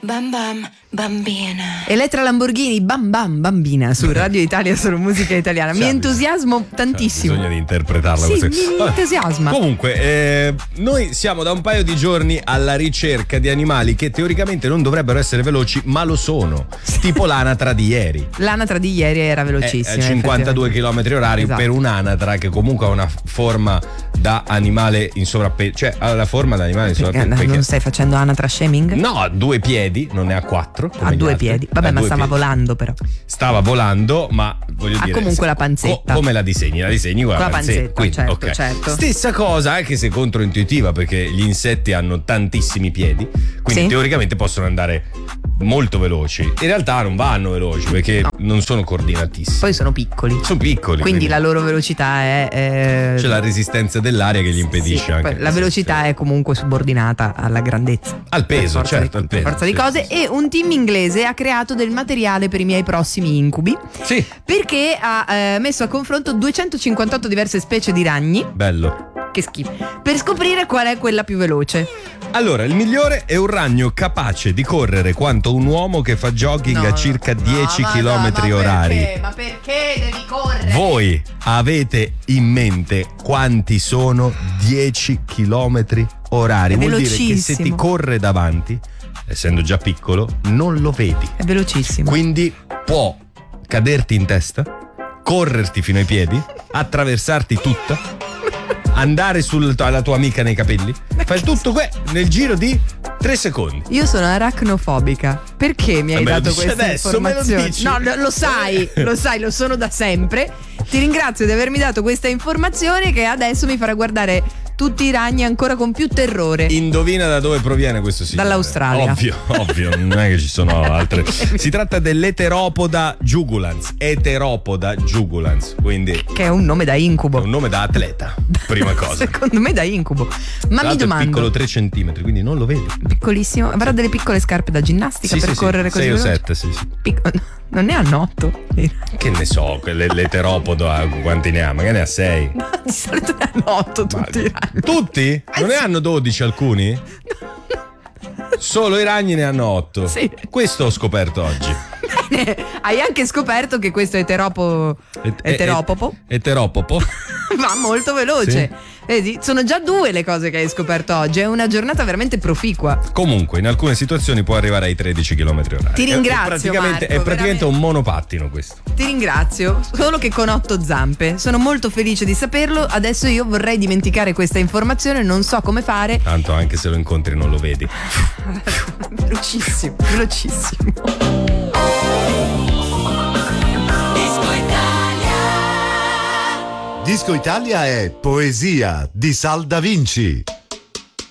Bam bam bambina. Elettra Lamborghini, bam bam bambina su Radio Italia, solo musica italiana. Mi entusiasmo tantissimo. Bisogna di interpretarla. Sì, mi entusiasma. Comunque, noi siamo da un paio di giorni alla ricerca di animali che teoricamente non dovrebbero essere veloci, ma lo sono. Tipo l'anatra di ieri. L'anatra di ieri era velocissima. A 52 km/h, esatto. Per un'anatra che comunque ha una forma da animale in sovrappeso, cioè ha la forma da animale in sovrappeso. Non stai facendo anatra shaming? No, ha 2 piedi, non ne ha 4. Ha 2 piedi. Vabbè, ma stava volando però. Stava volando, ma voglio dire. Ha comunque la panzetta. Come la disegni? La disegni con la panzetta. Quindi, certo, okay. certo. Stessa cosa, anche se controintuitiva, perché gli insetti hanno tantissimi piedi, quindi teoricamente possono andare molto veloci. In realtà non vanno veloci perché non sono coordinatissimi. Poi sono piccoli. Sono piccoli. Quindi la loro velocità è c'è la resistenza dell'aria che gli impedisce anche. La velocità è comunque subordinata alla grandezza. Al peso, certo, al peso. Per forza di cose. E un team inglese ha creato del materiale per i miei prossimi incubi. Sì. Perché ha messo a confronto 258 diverse specie di ragni. Bello. Che schifo. Per scoprire qual è quella più veloce. Allora, il migliore è un ragno capace di correre quanto un uomo che fa jogging a circa 10 km/h. Ma perché devi correre? Voi avete in mente quanti sono 10 km/h? Vuol dire che se ti corre davanti, essendo già piccolo, non lo vedi. È velocissimo. Quindi può caderti in testa, correrti fino ai piedi, attraversarti tutta, andare alla tua amica nei capelli. Fai tutto nel giro di 3 secondi. Io sono aracnofobica. Perché mi hai dato questa informazione? No, lo sai, lo sono da sempre. Ti ringrazio di avermi dato questa informazione che adesso mi farà guardare tutti i ragni ancora con più terrore. Indovina da dove proviene questo signore? Dall'Australia. Ovvio, non è che ci sono altre. Si tratta dell'Eteropoda jugulans. Eteropoda jugulans, quindi che è un nome da incubo. È un nome da atleta, prima cosa. Secondo me da incubo. Ma mi domando, è piccolo 3 centimetri, quindi non lo vedi. Piccolissimo. Avrà delle piccole scarpe da ginnastica per correre così. 6 o 7, sì. Non ne hanno 8. Che ne so, l'eteropodo quanti ne ha? Magari ne ha 6. No, di solito ne hanno 8 tutti. Tutti? Non ne hanno 12 alcuni? Solo i ragni ne hanno 8. Sì. Questo ho scoperto oggi. Bene, hai anche scoperto che questo eteropopo va molto veloce. Sì. Vedi, sono già 2 le cose che hai scoperto oggi. È una giornata veramente proficua. Comunque, in alcune situazioni può arrivare ai 13 km/h. Ti ringrazio. È praticamente un monopattino questo. Ti ringrazio, solo che con 8 zampe. Sono molto felice di saperlo. Adesso io vorrei dimenticare questa informazione, non so come fare. Tanto anche se lo incontri non lo vedi. Velocissimo. Disco Italia è Poesia di Sal Da Vinci.